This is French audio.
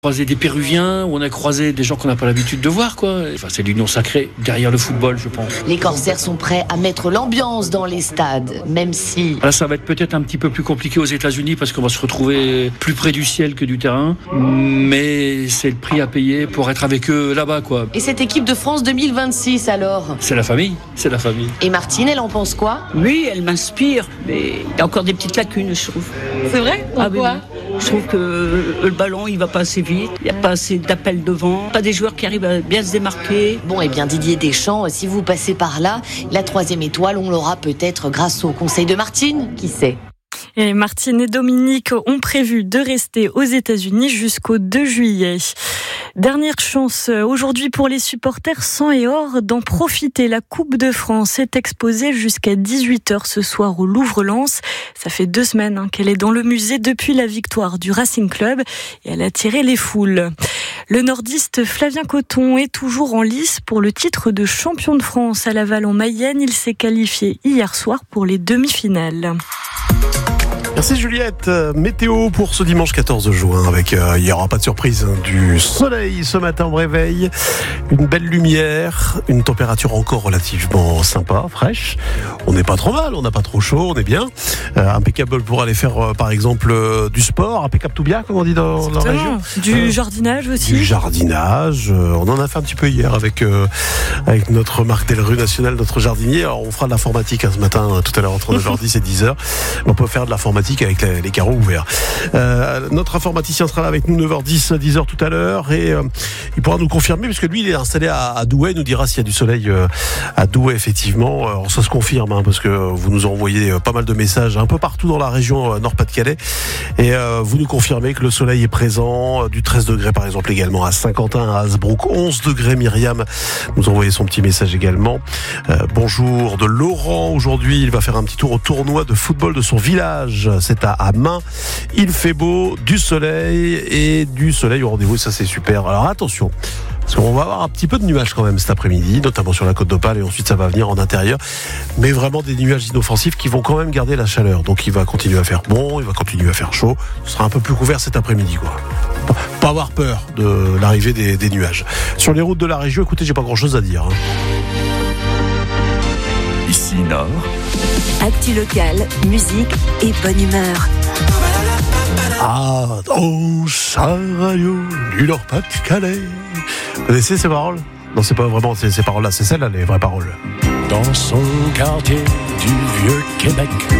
Croisé des Péruviens, où on a croisé des gens qu'on n'a pas l'habitude de voir, quoi. Enfin, c'est l'union sacrée derrière le football, je pense. Les Corsaires sont prêts à mettre l'ambiance dans les stades, même si... Là, ça va être peut-être un petit peu plus compliqué aux États-Unis parce qu'on va se retrouver plus près du ciel que du terrain. Mais c'est le prix à payer pour être avec eux là-bas, quoi. Et cette équipe de France 2026, alors ? C'est la famille, c'est la famille. Et Martine, elle en pense quoi ? Oui, elle m'inspire, mais il y a encore des petites lacunes, je trouve. C'est vrai ? Pourquoi ? Je trouve que le ballon, il va pas assez vite, il n'y a pas assez d'appels devant, pas des joueurs qui arrivent à bien se démarquer. Bon, et bien Didier Deschamps, si vous passez par là, la 3e étoile, on l'aura peut-être grâce au conseil de Martine, qui sait ? Et Martine et Dominique ont prévu de rester aux États-Unis jusqu'au 2 juillet. Dernière chance aujourd'hui pour les supporters sang et or d'en profiter. La Coupe de France est exposée jusqu'à 18h ce soir au Louvre-Lens. Ça fait 2 semaines qu'elle est dans le musée depuis la victoire du Racing Club et elle a attiré les foules. Le nordiste Flavien Cotton est toujours en lice pour le titre de champion de France à Laval en Mayenne. Il s'est qualifié hier soir pour les demi-finales. Merci Juliette. Météo pour ce dimanche 14 juin avec, il n'y aura pas de surprise, du soleil ce matin au réveil, une belle lumière, une température encore relativement sympa, fraîche. On n'est pas trop mal, on n'a pas trop chaud, on est bien. Impeccable pour aller faire par exemple du sport, impeccable tout bien comme on dit dans la région. Du jardinage aussi. Du jardinage, on en a fait un petit peu hier avec notre Marc Delru national, notre jardinier. Alors, on fera de l'informatique ce matin, tout à l'heure entre 9h10 et 10h. On peut faire de l'informatique avec les carreaux ouverts. Notre informaticien sera là avec nous 9h10, 10h tout à l'heure et il pourra nous confirmer puisque lui il est installé à Douai, il nous dira s'il y a du soleil à Douai effectivement. Alors, ça se confirme parce que vous nous envoyez pas mal de messages un peu partout dans la région Nord-Pas-de-Calais et vous nous confirmez que le soleil est présent, du 13 degrés par exemple également à Saint-Quentin, à Hasbrook, 11 degrés. Myriam nous envoyait son petit message également. Bonjour de Laurent, aujourd'hui il va faire un petit tour au tournoi de football de son village. C'est à Main. Il fait beau, du soleil au rendez-vous, ça c'est super. Alors attention, parce qu'on va avoir un petit peu de nuages quand même cet après-midi, notamment sur la côte d'Opale et ensuite ça va venir en intérieur. Mais vraiment des nuages inoffensifs qui vont quand même garder la chaleur. Donc il va continuer à faire bon, il va continuer à faire chaud. Ce sera un peu plus couvert cet après-midi, quoi. Pas avoir peur de l'arrivée des nuages. Sur les routes de la région, écoutez, j'ai pas grand-chose à dire. Ici Nord. Actu local, musique et bonne humeur. Ah, dans sa radio du Nord-Pas-de-Calais. Vous connaissez ces paroles ? Non, c'est pas vraiment ces paroles-là, c'est celles-là, les vraies paroles. Dans son quartier du Vieux-Québec.